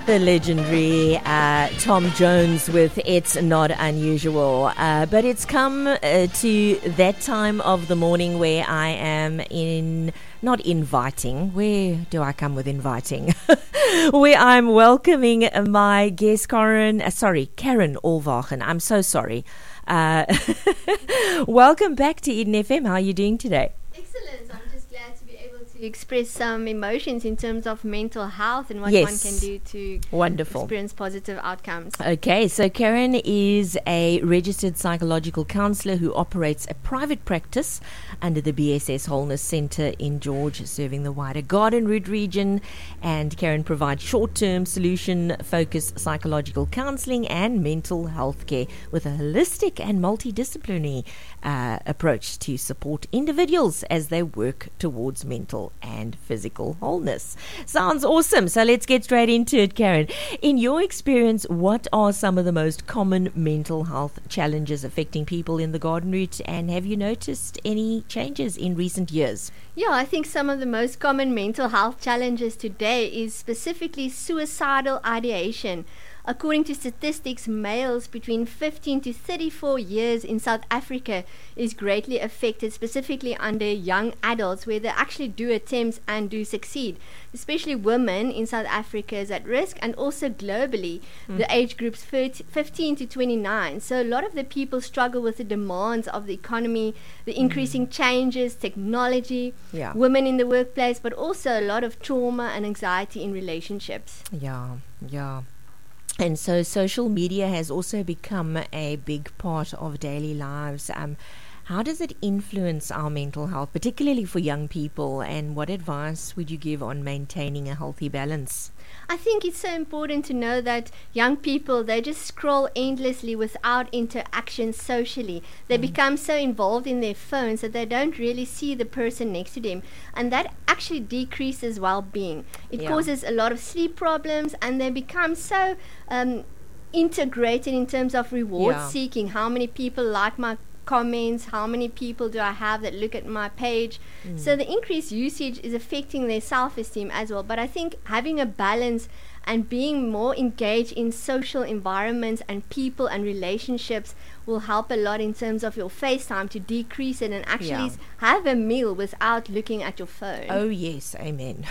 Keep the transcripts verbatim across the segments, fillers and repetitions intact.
The legendary uh, Tom Jones with It's Not Unusual. Uh, but it's come uh, to that time of the morning where I am in, not inviting, where do I come with inviting? Where I'm welcoming my guest, Karen, uh, sorry, Karen Olvagen. I'm so sorry. Uh, welcome back to Eden F M. How are you doing today? Excellent. I'm just glad to be able to express some emotions in terms of mental health and what Yes. one can do to Wonderful. experience positive outcomes. Okay, so Karen is a registered psychological counselor who operates a private practice under the B S S Wholeness Centre in George, serving the wider Garden Route region. And Karen provides short-term, solution-focused psychological counselling and mental health care with a holistic and multidisciplinary uh, approach to support individuals as they work towards mental and physical wholeness. Sounds awesome. So let's get straight into it, Karen. In your experience, what are some of the most common mental health challenges affecting people in the Garden Route, and have you noticed any changes in recent years? Yeah, I think some of the most common mental health challenges today is specifically suicidal ideation. According to statistics, males between fifteen to thirty-four years in South Africa is greatly affected, specifically under young adults, where they actually do attempts and do succeed. Especially women in South Africa is at risk, and also globally, mm. the age groups fifteen to twenty-nine. So a lot of the people struggle with the demands of the economy, the increasing mm. changes, technology, yeah. women in the workplace, but also a lot of trauma and anxiety in relationships. Yeah, yeah. And so social media has also become a big part of daily lives. Um, how does it influence our mental health, particularly for young people? And what advice would you give on maintaining a healthy balance? I think it's so important to know that young people, they just scroll endlessly without interaction socially. They mm. become so involved in their phones that they don't really see the person next to them. And that actually decreases well-being. It yeah. causes a lot of sleep problems, and they become so um, integrated in terms of reward yeah. seeking. How many people like my comments, how many people do I have that look at my page? Mm. So the increased usage is affecting their self-esteem as well. But I think having a balance and being more engaged in social environments and people and relationships will help a lot in terms of your face time to decrease it and actually yeah. s- have a meal without looking at your phone. Oh yes, amen.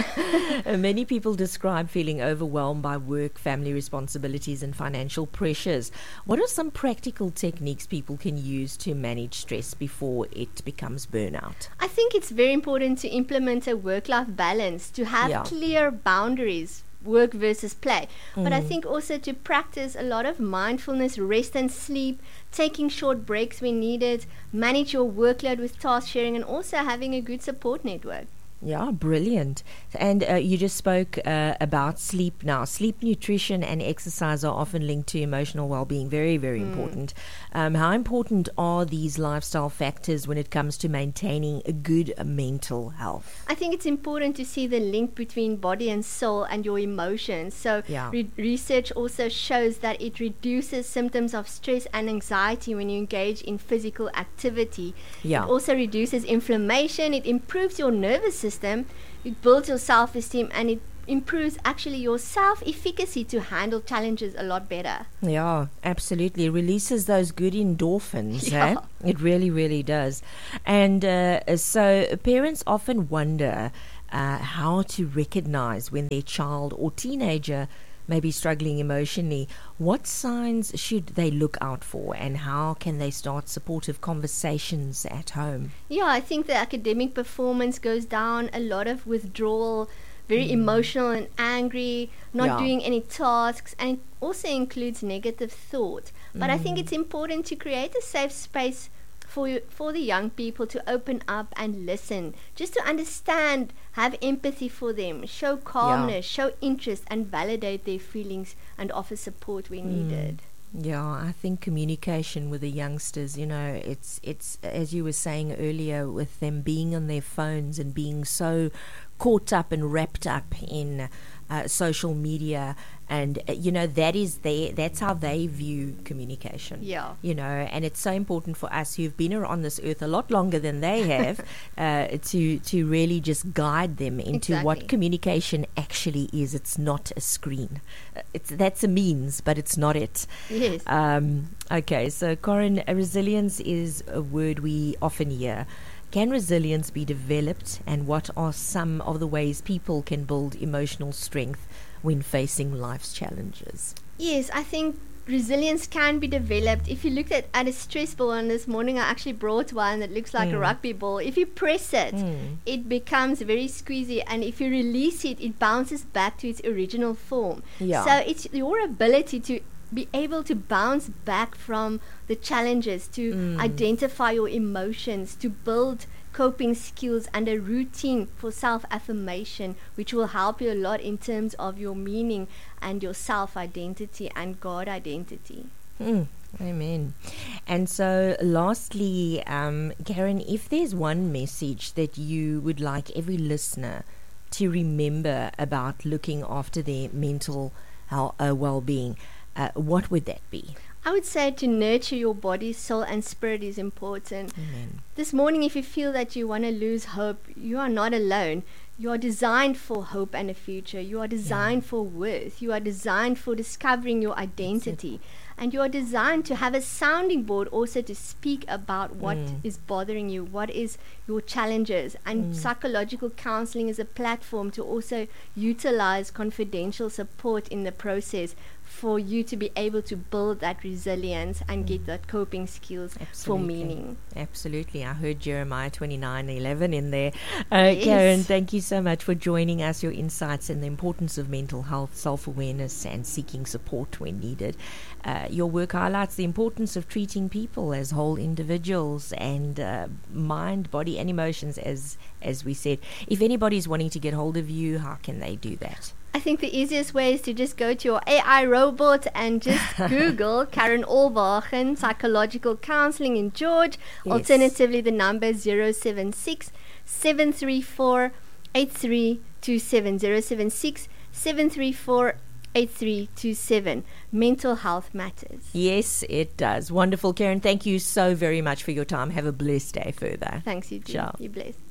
Uh, Many people describe feeling overwhelmed by work, family responsibilities and financial pressures. What are some practical techniques people can use to manage stress before it becomes burnout? I think it's very important to implement a work-life balance, to have Yeah. clear boundaries, work versus play. Mm. But I Mm. think also to practice a lot of mindfulness, rest and sleep, taking short breaks when needed, manage your workload with task sharing, and also having a good support network. Yeah, brilliant. And uh, you just spoke uh, about sleep now. Sleep, nutrition and exercise are often linked to emotional well-being. Very, very mm. important. Um, how important are these lifestyle factors when it comes to maintaining a good uh, mental health? I think it's important to see the link between body and soul and your emotions. So yeah. re- research also shows that it reduces symptoms of stress and anxiety when you engage in physical activity. Yeah. It also reduces inflammation. It improves your nervous system. System, it builds your self-esteem, and it improves actually your self-efficacy to handle challenges a lot better. Yeah, absolutely. It releases those good endorphins. Yeah. Eh? It really, really does. And uh, so parents often wonder uh, how to recognize when their child or teenager may be struggling emotionally. What signs should they look out for, and how can they start supportive conversations at home? Yeah, I think the academic performance goes down, a lot of withdrawal, very mm. emotional and angry, not yeah. doing any tasks, and it also includes negative thought. But mm. I think it's important to create a safe space for you, for the young people to open up and listen, just to understand, have empathy for them, show calmness, yeah. show interest, and validate their feelings and offer support when mm. needed. Yeah, I think communication with the youngsters, you know, it's it's as you were saying earlier, with them being on their phones and being so caught up and wrapped up in uh, social media, and uh, you know that is their that's how they view communication. Yeah. You know, and it's so important for us who've been on this earth a lot longer than they have uh, to to really just guide them into Exactly. what communication actually is. It's not a screen. Uh, It's that's a means, but it's not it. Yes. Um, okay, so Corin, uh, resilience is a word we often hear. Can resilience be developed, and what are some of the ways people can build emotional strength when facing life's challenges? Yes, I think resilience can be developed. If you look at, at a stress ball, and this morning I actually brought one that looks like a Mm. rugby ball. If you press it, Mm. it becomes very squeezy, and if you release it, it bounces back to its original form. Yeah. So it's your ability to be able to bounce back from the challenges, to Mm. identify your emotions, to build coping skills and a routine for self-affirmation, which will help you a lot in terms of your meaning and your self-identity and God identity. Mm, amen. And so, lastly, um, Karen, if there's one message that you would like every listener to remember about looking after their mental hel- uh, well-being, uh, what would that be? I would say to nurture your body, soul, and spirit is important. Amen. This morning, if you feel that you want to lose hope, you are not alone. You are designed for hope and a future. You are designed for worth. You are designed for discovering your identity. And you are designed to have a sounding board also to speak about what Mm. is bothering you, what is your challenges. And Mm. psychological counseling is a platform to also utilize confidential support in the process for you to be able to build that resilience and get that coping skills for Absolutely. meaning. Absolutely. I heard Jeremiah twenty-nine eleven in there. Uh, Yes. Karen, thank you so much for joining us, your insights and the importance of mental health, self-awareness and seeking support when needed. Uh, your work highlights the importance of treating people as whole individuals and uh, mind, body and emotions, as as we said. If anybody's wanting to get hold of you, how can they do that? I think the easiest way is to just go to your A I robot and just Google Karen Olwagen Psychological Counseling in George. Yes. Alternatively, the number zero seven six, seven three four, eight three two seven. zero seven six, seven three four, eight three two seven. Mental health matters. Yes, it does. Wonderful, Karen. Thank you so very much for your time. Have a blessed day further. Thanks, you too. Ciao. You're blessed.